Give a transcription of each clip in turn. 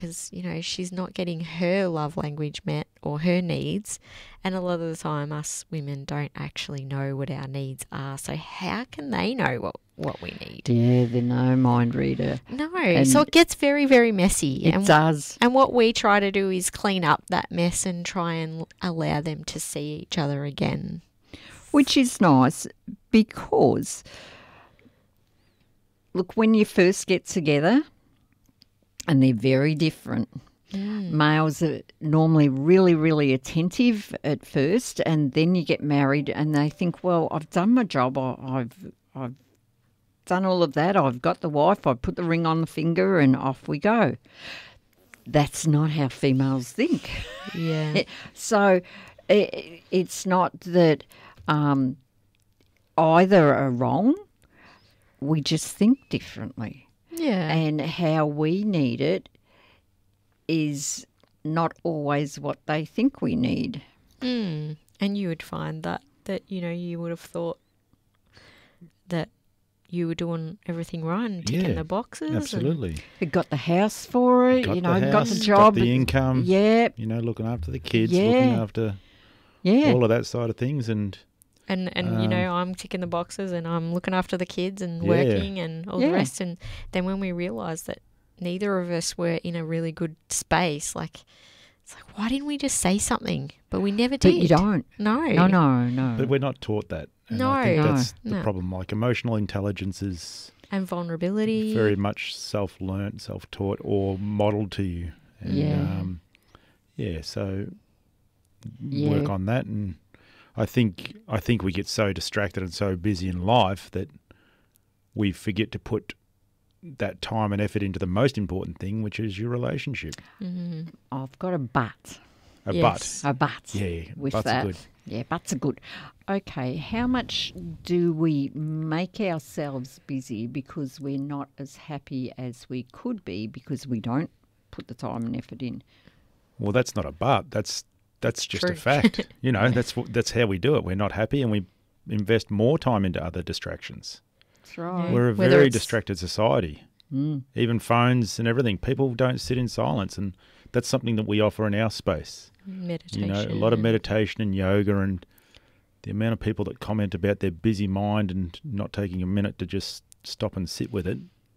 because, she's not getting her love language met or her needs. And a lot of the time, us women don't actually know what our needs are. So how can they know what we need? Yeah, they're no mind reader. No. And So it gets very, very messy. It does. And what we try to do is clean up that mess and try and allow them to see each other again. Which is nice because, look, when you first get together, and they're very different. Males are normally really, really attentive at first, and then you get married and they think, well, I've done my job. I've done all of that. I've got the wife. I've put the ring on the finger and off we go. That's not how females think. Yeah. So it's not that either are wrong. We just think differently. Yeah. And how we need it is not always what they think we need. And you would find that you would have thought that you were doing everything right and ticking the boxes. Absolutely. You got the house for it, Got got the house, job. got the income. Yeah. Looking after the kids, Yeah. looking after Yeah. all of that side of things. And I'm ticking the boxes and I'm looking after the kids and working and all the rest. And then when we realised that neither of us were in a really good space, it's like, why didn't we just say something? But we never did. But you don't. No. No. But we're not taught that. And No. I think that's No. the problem. Like emotional intelligence is And vulnerability. very much self-learnt, self-taught, or modelled to you. And, so work on that. And I think we get so distracted and so busy in life that we forget to put that time and effort into the most important thing, which is your relationship. Mm-hmm. I've got a but. A Yes. A but. Yeah, with butts that. are good. Yeah, butts are good. Okay, how much do we make ourselves busy because we're not as happy as we could be because we don't put the time and effort in? Well, that's not a but. That's just True. a fact. That's how we do it. We're not happy, and we invest more time into other distractions. That's right. We're a Whether very it's- distracted society. Even phones and everything. People don't sit in silence, and that's something that we offer in our space. Meditation. A lot of meditation and yoga, and the amount of people that comment about their busy mind and not taking a minute to just stop and sit with it.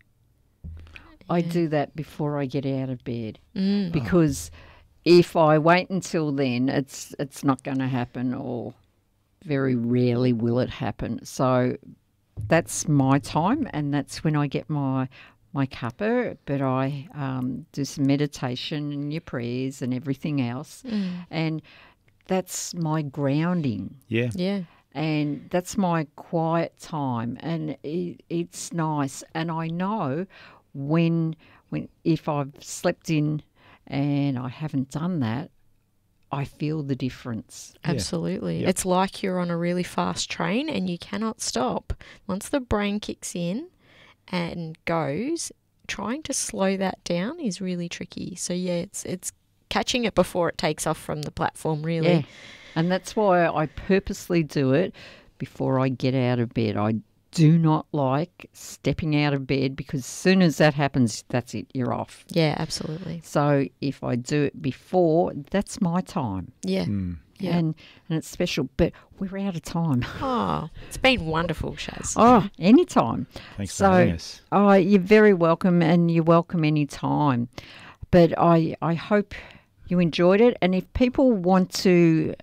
I do that before I get out of bed Mm. because if I wait until then, it's not going to happen, or very rarely will it happen. So that's my time, and that's when I get my cuppa, but I do some meditation and your prayers and everything else, and that's my grounding. Yeah. Yeah. And that's my quiet time, and it's nice. And I know when if I've slept in and I haven't done that, I feel the difference. Absolutely. Yep. It's like you're on a really fast train and you cannot stop. Once the brain kicks in and goes, trying to slow that down is really tricky. So yeah, it's catching it before it takes off from the platform, really. Yeah, and that's why I purposely do it before I get out of bed. I do not like stepping out of bed because as soon as that happens, that's it, you're off. Yeah, absolutely. So if I do it before, that's my time. Yeah. Yeah. And it's special, but we're out of time. Oh, it's been wonderful, Shaz. Oh, anytime. Thanks for having us. Oh, you're very welcome, and you're welcome anytime. But I hope you enjoyed it. And if people want to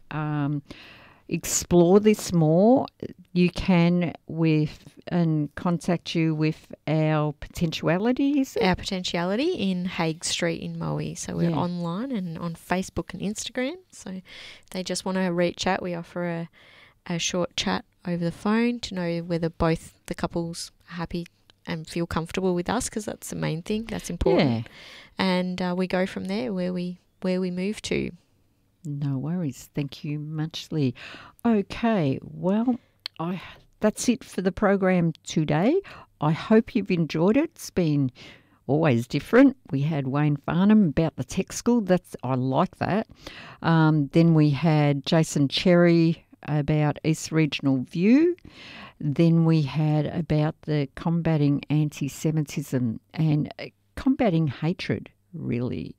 explore this more, you can contact you with our potentialities. Our potentiality in Hague Street in Moe. So we're Yeah. online and on Facebook and Instagram. So if they just want to reach out, we offer a short chat over the phone to know whether both the couples are happy and feel comfortable with us, because that's the main thing. That's important. Yeah. And we go from there where we move to. No worries. Thank you muchly. Okay, well, that's it for the program today. I hope you've enjoyed it. It's been always different. We had Wayne Farnham about the tech school. I like that. Then we had Jason Cherry about East Regional View. Then we had about the combating anti-Semitism and combating hatred really